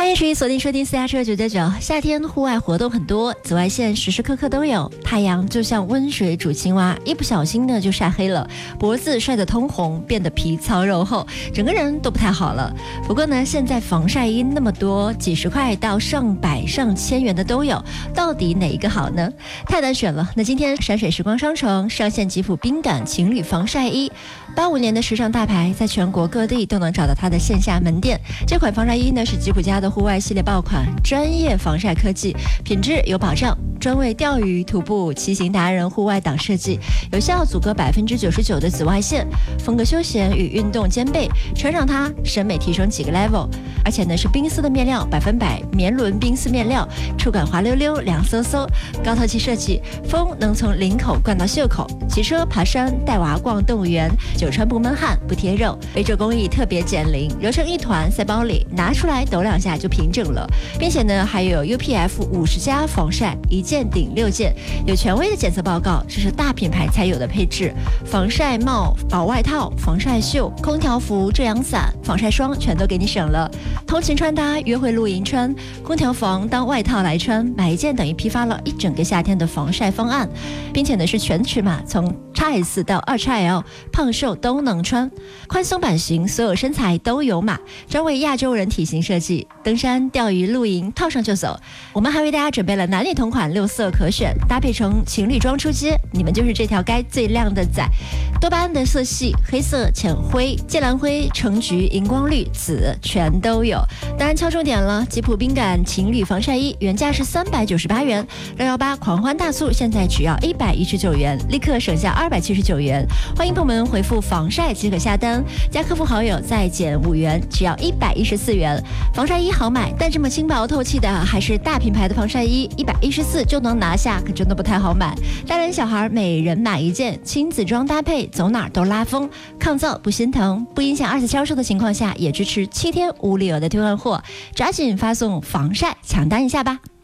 欢迎持续锁定收听私家车999。夏天户外活动很多，紫外线时时刻刻都有，太阳就像温水煮青蛙，一不小心呢就晒黑了，脖子晒得通红，变得皮糙肉厚，整个人都不太好了。不过呢，现在防晒衣那么多，几十块到上百上千元的都有，到底哪一个好呢？太难选了。那今天闪水时光商城上线吉普冰感情侣防晒衣，85年的时尚大牌，在全国各地都能找到它的线下门店。这款防晒衣呢是吉普家的户外系列爆款，专业防晒科技，品质有保障，专为钓鱼、徒步、骑行达人户外党设计，有效阻隔99%的紫外线，风格休闲与运动兼备，穿上它审美提升几个 level。而且呢是冰丝的面料，100%棉纶冰丝面料，触感滑溜溜、凉飕飕，高透气设计，风能从领口灌到袖口。骑车、爬山、带娃逛动物园，久穿不闷汗、不贴肉。背褶工艺特别减龄，揉成一团塞包里，拿出来抖2下就平整了。并且呢还有 UPF 50+防晒，1件顶6件，有权威的检测报告，这是大品牌才有的配置。防晒帽、薄外套、防晒袖、空调服、遮阳伞、防晒霜全都给你省了。通勤穿搭、约会露营穿，空调房当外套来穿，买1件等于批发了一整个夏天的防晒方案。并且呢是全尺码，从 XS 到2XL， 胖瘦都能穿，宽松版型，所有身材都有码，专为亚洲人体型设计，登山、钓鱼、露营套上就走。我们还为大家准备了男女同款6色可选，搭配成情侣装出街，你们就是这条街最亮的仔。多巴胺的色系，黑色、浅灰、芥蓝灰、橙橘、荧光绿、紫全都有。当然敲重点了，吉普冰感情侣防晒衣原价是398元，618狂欢大促，现在只要119元，立刻省下279元。欢迎朋友们回复防晒即可下单，加客服好友再减5元，只要114元。防晒衣好买，但这么轻薄透气的还是大品牌的防晒衣，114就能拿下，可真的不太好买。大人小孩每人买1件，亲子装搭配，走哪儿都拉风，抗造不心疼，不影响2次销售的情况下，也支持7天无理由的退换货。抓紧发送防晒抢单一下吧。